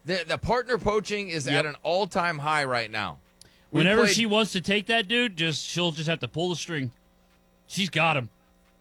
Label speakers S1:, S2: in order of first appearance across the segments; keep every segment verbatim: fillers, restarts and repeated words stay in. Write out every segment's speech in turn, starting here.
S1: The the partner poaching is
S2: Yep.
S1: at an all time high right now. We
S2: Whenever
S1: played-
S2: she wants to take that dude, just she'll just have to pull the string. She's got him.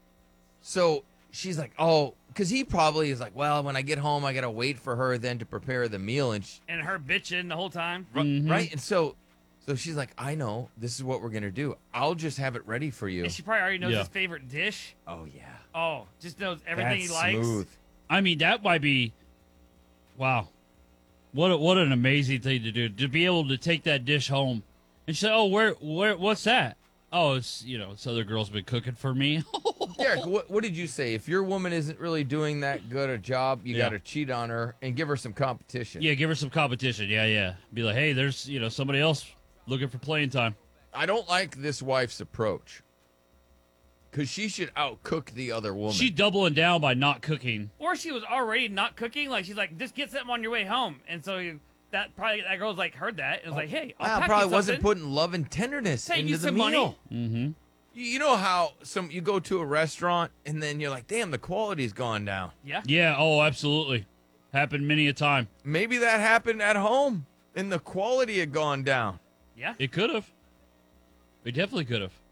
S1: So she's like, oh, because he probably is like, well, when I get home, I gotta wait for her then to prepare the meal, and she,
S3: And her bitching the whole time.
S2: Mhm.
S1: right, and so, so she's like, I know this is what we're gonna do. I'll just have it ready for you.
S3: And she probably already knows
S2: Yeah.
S3: his favorite dish.
S1: Oh yeah,
S3: Oh, just knows everything
S1: that's
S3: he likes.
S1: smooth.
S2: I mean, that might be, wow, what a, what an amazing thing to do to be able to take that dish home and say, oh, where where what's that? Oh, it's you know, this other girl's been cooking for me.
S1: Derek, what, what did you say? If your woman isn't really doing that good a job, you
S2: Yeah.
S1: gotta cheat on her and give her some competition.
S2: Yeah, give her some competition. Yeah, yeah. Be like, hey, there's you know somebody else looking for playing time.
S1: I don't like this wife's approach because she should outcook the other woman.
S2: She's doubling down by not cooking.
S3: Or she was already not cooking. Like, she's like, just get something on your way home. And so you, that probably, that girl's like, heard that. And was like, hey, I'll
S1: Wow,
S3: pack
S1: probably
S3: you
S1: wasn't
S3: something.
S1: putting love and tenderness
S3: Save
S1: into
S3: you
S1: the
S3: some
S1: meal.
S3: money.
S2: Mm-hmm.
S1: You you know how some you go to a restaurant and then you're like, damn, the quality's gone down.
S3: Yeah.
S2: Yeah. Oh, absolutely. Happened many a time.
S1: Maybe that happened at home and the quality had gone down.
S3: Yeah.
S2: It could have. It definitely could have.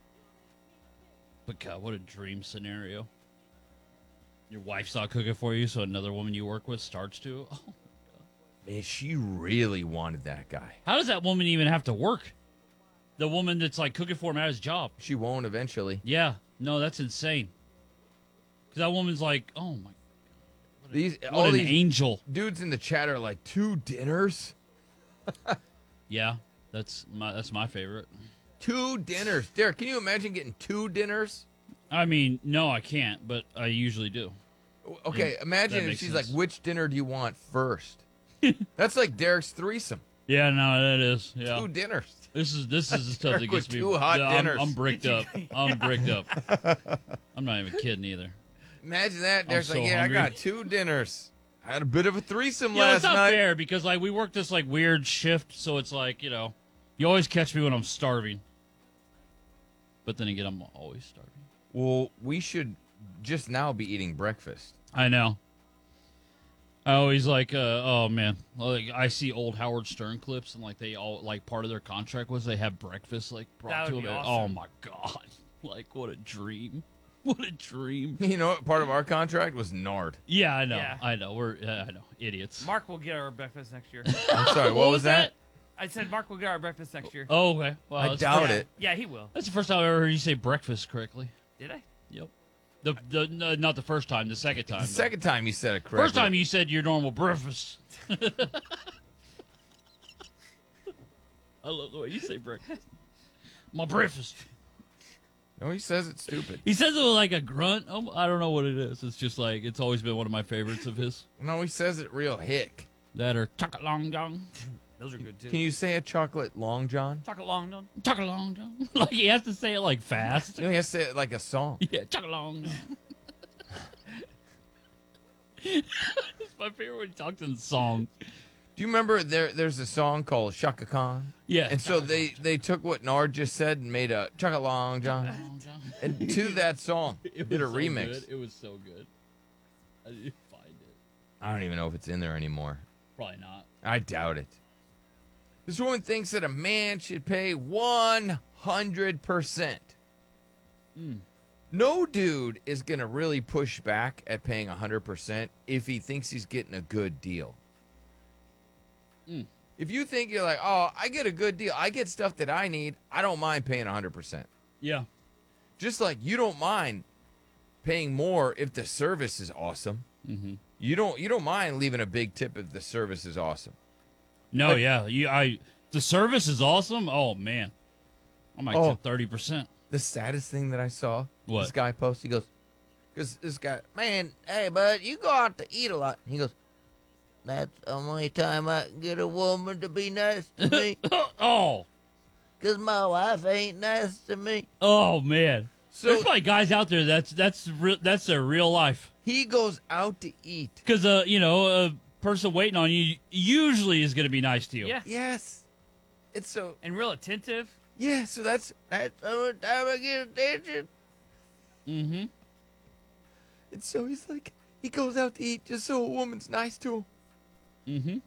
S2: But God, what a dream scenario. Your wife's not cooking for you, so another woman you work with starts to. Oh.
S1: Man, she really wanted that guy.
S2: How does that woman even have to work? The woman that's like cooking for him at his job.
S1: She won't eventually.
S2: Yeah. No, that's insane. Because that woman's like, oh my,
S1: These
S2: what
S1: all
S2: an
S1: these
S2: angel.
S1: dudes in the chat are like, two dinners?
S2: Yeah, that's my that's my favorite.
S1: Two dinners. Derek, can you imagine getting two dinners?
S2: I mean, no, I can't, but I usually do.
S1: Okay,
S2: Yeah,
S1: imagine
S2: that
S1: if
S2: makes
S1: she's
S2: sense.
S1: like, which dinner do you want first? That's like Derek's threesome.
S2: Yeah, no, that is. Yeah.
S1: Two dinners.
S2: This is this is the stuff that
S1: Derek
S2: gets
S1: with
S2: me.
S1: two hot
S2: Yeah, I'm-
S1: dinners.
S2: I'm, bricked up. I'm bricked up. I'm not even kidding either.
S1: Imagine that. Derek's
S2: so
S1: like, yeah,
S2: hungry.
S1: I got two dinners. I had a bit of a threesome
S2: Yeah,
S1: last
S2: it's not
S1: night.
S2: fair because like we work this like weird shift, so it's like you know, you always catch me when I'm starving. But then again, I'm always starving.
S1: Well, we should just now be eating breakfast.
S2: I know. I always like, uh, oh man, like I see old Howard Stern clips, and like they all like part of their contract was they have breakfast like
S3: That
S2: brought to
S3: would
S2: them.
S3: be
S2: and-
S3: awesome.
S2: Oh my god, like what a dream, what a dream.
S1: You know what? Part of our contract was Nard.
S2: Yeah, I know,
S3: Yeah.
S2: I know, we're, uh, I know, idiots.
S3: Mark will get our breakfast next year.
S1: I'm sorry, what, was that?
S3: I said Mark will get our breakfast next year.
S2: Oh, okay. Well,
S1: I
S2: that's
S1: doubt
S2: the-
S1: it.
S3: Yeah, he will.
S2: That's the first time I ever heard you say breakfast correctly.
S3: Did I?
S2: Yep. The the no, not the first time, the second time.
S1: The
S2: though.
S1: second time you said it correctly.
S2: First time you said your normal breakfast. I love the way you say breakfast. My breakfast.
S1: No, he says it's stupid.
S2: He says it with like a grunt. Um, I don't know what it is. It's just like it's always been one of my favorites of his.
S1: No, he says it real hick.
S2: That or chocolate long john,
S3: Those are good too.
S1: Can you say a chocolate long john?
S3: Chocolate long done?
S2: chocolate long john. Like he has to say it like fast.
S1: You know, he has to say it like a song.
S2: Yeah, chocolate long john. It's my favorite when he talks in song.
S1: Do you remember there? There's a song called Shaka Khan?
S2: Yeah.
S1: And so they, they took what Nard just said and made a chocolate long john.
S2: Long john.
S1: And to that song,
S2: It
S1: did a
S2: was so
S1: remix.
S2: good. It was so good. I didn't find it.
S1: I don't even know if it's in there anymore.
S2: Probably not.
S1: I doubt it. This woman thinks that a man should pay one hundred percent.
S2: Mm.
S1: No dude is going to really push back at paying one hundred percent if he thinks he's getting a good deal.
S2: Mm.
S1: If you think you're like, oh, I get a good deal, I get stuff that I need, I don't mind paying one hundred percent.
S2: Yeah.
S1: Just like you don't mind paying more if the service is awesome.
S2: Mm-hmm.
S1: You don't you don't mind leaving a big tip if the service is awesome.
S2: No,
S1: But-
S2: yeah. You, I. The service is awesome. Oh man, I might
S1: Oh.
S2: tip thirty percent.
S1: The saddest thing that I saw,
S2: What?
S1: this guy post, he goes, because this guy, man, hey, bud, you go out to eat a lot. He goes, that's the only time I can get a woman to be nice to me,
S2: Oh,
S1: because my wife ain't nice to me.
S2: oh man.
S1: So
S2: There's probably guys out there that's that's re- that's their real life.
S1: he goes out to eat.
S2: Because uh, you know, a person waiting on you usually is going to be nice to you.
S3: Yeah.
S1: Yes. It's so,
S3: And real attentive.
S1: yeah, so that's, that's the only time I get attention.
S2: Mm-hmm.
S1: And so he's like, he goes out to eat just so a woman's nice to him.
S2: Mm-hmm.